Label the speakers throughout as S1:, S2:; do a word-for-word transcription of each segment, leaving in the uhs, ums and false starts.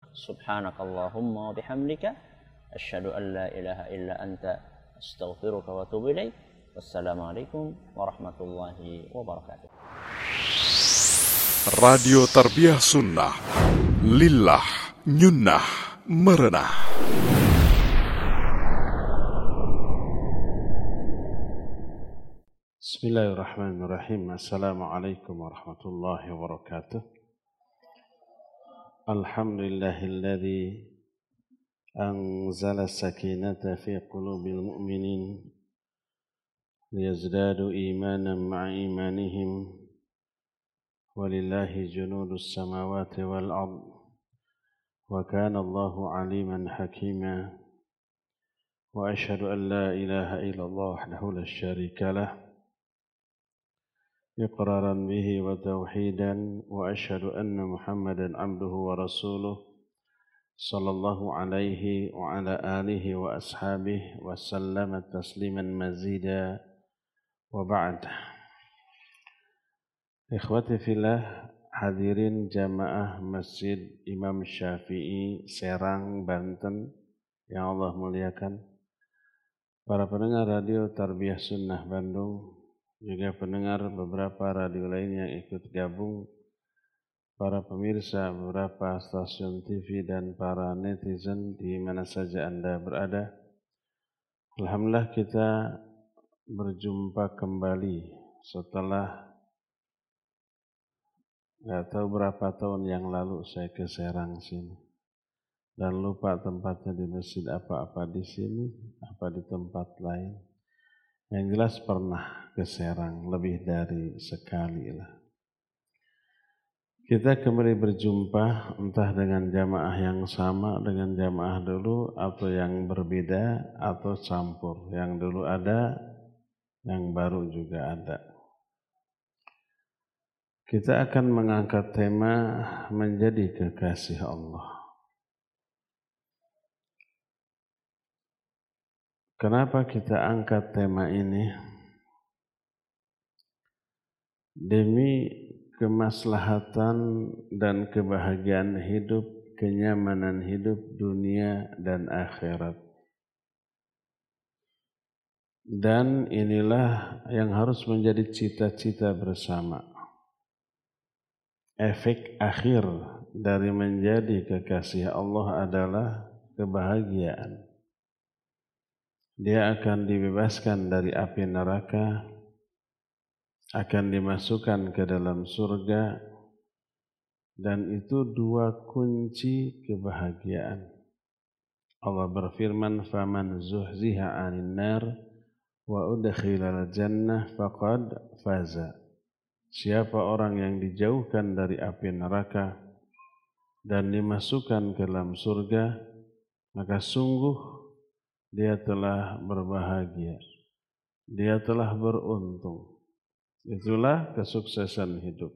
S1: Subhanakallahumma wa bihamdika asyhadu an la ilaha illa anta astaghfiruka wa atubu ilaik. Wassalamualaikum warahmatullahi wabarakatuh.
S2: Radio Tarbiyah Sunnah, lillah, nyunnah, merenah.
S3: Bismillahirrahmanirrahim. Assalamualaikum warahmatullahi wabarakatuh. Alhamdulillahilladzi anzala sakinata fi qulubil mu'minin liyazdadu imanan ma'a imanihim. Walillahi junudus samawati wal ard. Wa kana Allahu aliman hakima. Wa asyhadu an la ilaha illallah wahdahu la syarika lah. Iqraran bihi wa tauhidan. Wa asyhadu anna Muhammadan abduhu wa rasuluh. Sallallahu alaihi wa ala alihi wa ashabihi wa sallama tasliman mazida. Wa ba'd. Ikhwati fillah, hadirin jamaah Masjid Imam Syafi'i Serang, Banten yang Allah muliakan, para pendengar radio Tarbiyah Sunnah Bandung, juga pendengar beberapa radio lain yang ikut gabung, para pemirsa beberapa stasiun T V dan para netizen di mana saja Anda berada. Alhamdulillah kita berjumpa kembali setelah Gak tahu berapa tahun yang lalu saya ke Serang sini dan lupa tempatnya di masjid apa-apa di sini, apa di tempat lain. Yang jelas pernah ke Serang lebih dari sekali lah. Kita kembali berjumpa entah dengan jamaah yang sama dengan jamaah dulu atau yang berbeda atau campur. Yang dulu ada, yang baru juga ada. Kita akan mengangkat tema menjadi kekasih Allah. Kenapa kita angkat tema ini? Demi kemaslahatan dan kebahagiaan hidup, kenyamanan hidup dunia dan akhirat. Dan inilah yang harus menjadi cita-cita bersama. Efek akhir dari menjadi kekasih Allah adalah kebahagiaan. Dia akan dibebaskan dari api neraka, akan dimasukkan ke dalam surga, dan itu dua kunci kebahagiaan. Allah berfirman, "Faman zuhziha 'anil nar wa udkhilal jannah faqad faza." Siapa orang yang dijauhkan dari api neraka dan dimasukkan ke dalam surga, maka sungguh dia telah berbahagia. Dia telah beruntung. Itulah kesuksesan hidup.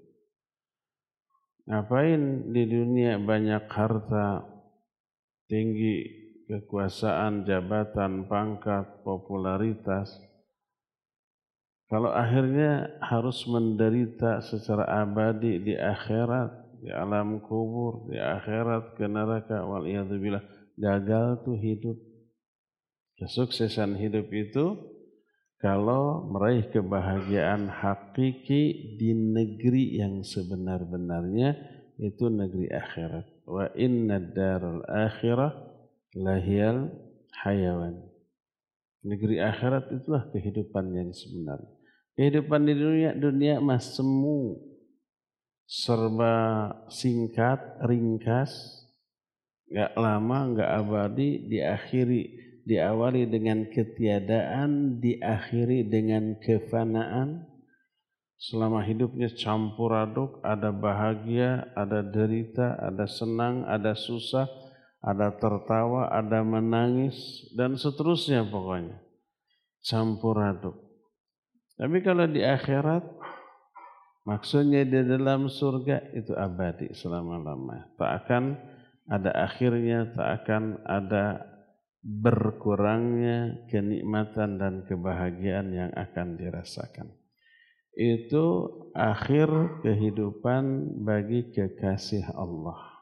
S3: Ngapain di dunia banyak harta, tinggi, kekuasaan, jabatan, pangkat, popularitas, kalau akhirnya harus menderita secara abadi di akhirat, di alam kubur, di akhirat ke neraka, waliyadzubillah, gagal tuh hidup. Kesuksesan hidup itu kalau meraih kebahagiaan hakiki di negeri yang sebenar-benarnya, itu negeri akhirat. Wa inna daral akhirah lahiyal hayawan. Negeri akhirat itulah kehidupan yang sebenarnya. Kehidupan di dunia, dunia mas semu, serba singkat, ringkas, gak lama, gak abadi, diakhiri, diawali dengan ketiadaan, diakhiri dengan kefanaan. Selama hidupnya campur aduk, ada bahagia, ada derita, ada senang, ada susah, ada tertawa, ada menangis, dan seterusnya pokoknya. Campur aduk. Tapi kalau di akhirat, maksudnya di dalam surga itu abadi selama-lamanya. Tak akan ada akhirnya, tak akan ada berkurangnya kenikmatan dan kebahagiaan yang akan dirasakan. Itu akhir kehidupan bagi kekasih Allah.